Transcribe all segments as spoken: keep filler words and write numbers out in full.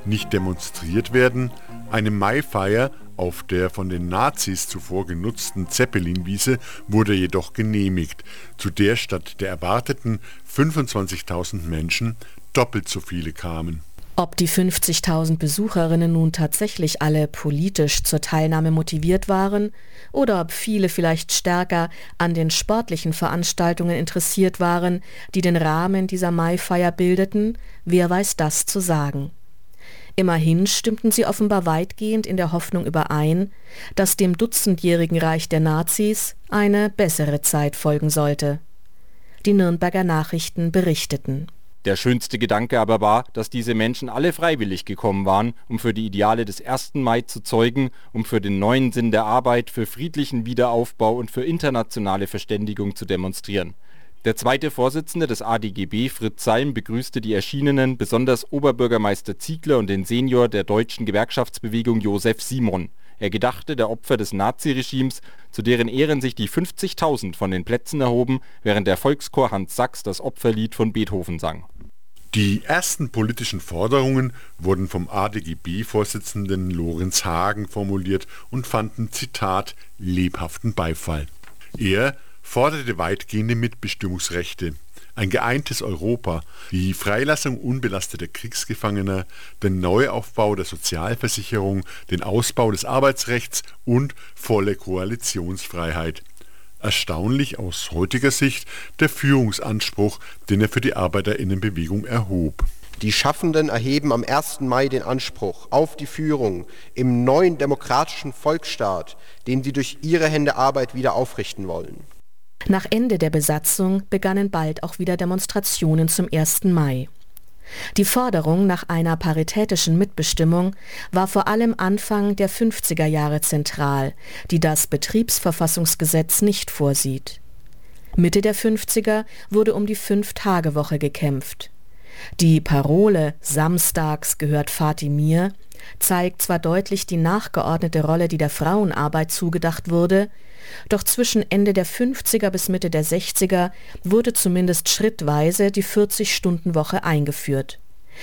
nicht demonstriert werden. Eine Maifeier auf der von den Nazis zuvor genutzten Zeppelinwiese wurde jedoch genehmigt, zu der statt der erwarteten fünfundzwanzigtausend Menschen doppelt so viele kamen. Ob die fünfzigtausend Besucherinnen nun tatsächlich alle politisch zur Teilnahme motiviert waren oder ob viele vielleicht stärker an den sportlichen Veranstaltungen interessiert waren, die den Rahmen dieser Maifeier bildeten, wer weiß das zu sagen. Immerhin stimmten sie offenbar weitgehend in der Hoffnung überein, dass dem dutzendjährigen Reich der Nazis eine bessere Zeit folgen sollte. Die Nürnberger Nachrichten berichteten. Der schönste Gedanke aber war, dass diese Menschen alle freiwillig gekommen waren, um für die Ideale des ersten Mai zu zeugen, um für den neuen Sinn der Arbeit, für friedlichen Wiederaufbau und für internationale Verständigung zu demonstrieren. Der zweite Vorsitzende des A D G B, Fritz Salm, begrüßte die Erschienenen, besonders Oberbürgermeister Ziegler und den Senior der deutschen Gewerkschaftsbewegung Josef Simon. Er gedachte der Opfer des Naziregimes, zu deren Ehren sich die fünfzigtausend von den Plätzen erhoben, während der Volkschor Hans Sachs das Opferlied von Beethoven sang. Die ersten politischen Forderungen wurden vom A D G B-Vorsitzenden Lorenz Hagen formuliert und fanden, Zitat, lebhaften Beifall. Er forderte weitgehende Mitbestimmungsrechte, ein geeintes Europa, die Freilassung unbelasteter Kriegsgefangener, den Neuaufbau der Sozialversicherung, den Ausbau des Arbeitsrechts und volle Koalitionsfreiheit. Erstaunlich aus heutiger Sicht der Führungsanspruch, den er für die Arbeiterinnenbewegung erhob. Die Schaffenden erheben am ersten Mai den Anspruch auf die Führung im neuen demokratischen Volksstaat, den sie durch ihre Hände Arbeit wieder aufrichten wollen. Nach Ende der Besatzung begannen bald auch wieder Demonstrationen zum ersten Mai. Die Forderung nach einer paritätischen Mitbestimmung war vor allem Anfang der fünfziger Jahre zentral, die das Betriebsverfassungsgesetz nicht vorsieht. Mitte der fünfziger wurde um die Fünf-Tage-Woche gekämpft. Die Parole »Samstags gehört Fatih mir« zeigt zwar deutlich die nachgeordnete Rolle, die der Frauenarbeit zugedacht wurde, doch zwischen Ende der fünfziger bis Mitte der sechziger wurde zumindest schrittweise die vierzig-Stunden-Woche eingeführt.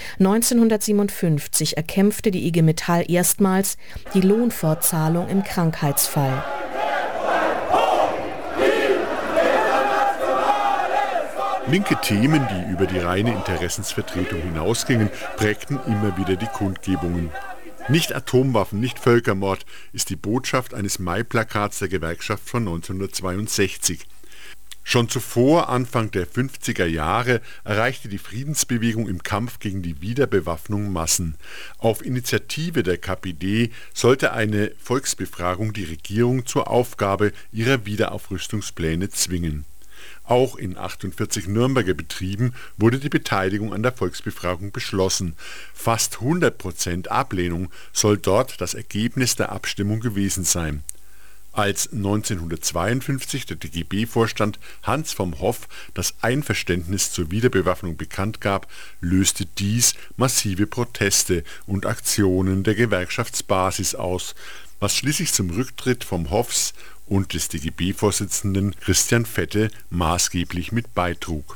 neunzehnhundertsiebenundfünfzig erkämpfte die I G Metall erstmals die Lohnfortzahlung im Krankheitsfall. Linke Themen, die über die reine Interessensvertretung hinausgingen, prägten immer wieder die Kundgebungen. Nicht Atomwaffen, nicht Völkermord ist die Botschaft eines Mai-Plakats der Gewerkschaft von neunzehnhundertzweiundsechzig. Schon zuvor, Anfang der fünfziger Jahre, erreichte die Friedensbewegung im Kampf gegen die Wiederbewaffnung Massen. Auf Initiative der K P D sollte eine Volksbefragung die Regierung zur Aufgabe ihrer Wiederaufrüstungspläne zwingen. Auch in achtundvierzig Nürnberger Betrieben wurde die Beteiligung an der Volksbefragung beschlossen. Fast hundert Prozent Ablehnung soll dort das Ergebnis der Abstimmung gewesen sein. Als neunzehnhundertzweiundfünfzig der D G B-Vorstand Hans vom Hoff das Einverständnis zur Wiederbewaffnung bekannt gab, löste dies massive Proteste und Aktionen der Gewerkschaftsbasis aus, was schließlich zum Rücktritt vom Hoffs und des D G B-Vorsitzenden Christian Fette maßgeblich mit beitrug.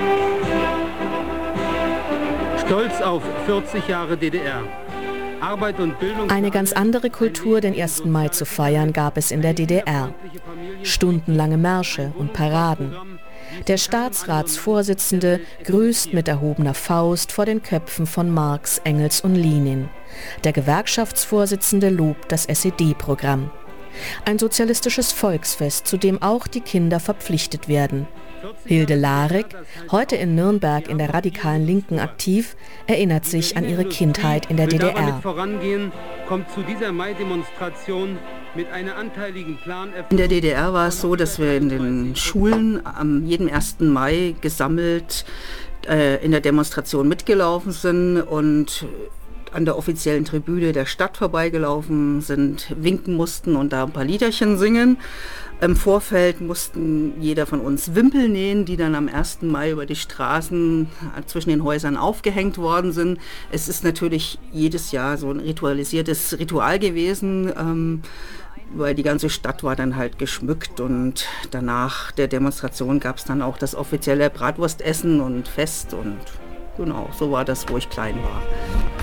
Stolz auf vierzig Jahre D D R. Arbeit und Bildung. Eine ganz andere Kultur, den ersten Mai zu feiern, gab es in der D D R. Stundenlange Märsche und Paraden. Der Staatsratsvorsitzende grüßt mit erhobener Faust vor den Köpfen von Marx, Engels und Lenin. Der Gewerkschaftsvorsitzende lobt das S E D-Programm. Ein sozialistisches Volksfest, zu dem auch die Kinder verpflichtet werden. Hilde Larek, heute in Nürnberg in der radikalen Linken aktiv, erinnert sich an ihre Kindheit in der D D R. Kommt zu dieser Mai-Demonstration mit einer anteiligen Plan. In der D D R war es so, dass wir in den Schulen am jedem ersten Mai gesammelt äh, in der Demonstration mitgelaufen sind und an der offiziellen Tribüne der Stadt vorbeigelaufen sind, winken mussten und da ein paar Liederchen singen. Im Vorfeld mussten jeder von uns Wimpel nähen, die dann am ersten Mai über die Straßen zwischen den Häusern aufgehängt worden sind. Es ist natürlich jedes Jahr so ein ritualisiertes Ritual gewesen, ähm, weil die ganze Stadt war dann halt geschmückt und danach der Demonstration gab es dann auch das offizielle Bratwurstessen und Fest und genau, so war das, wo ich klein war.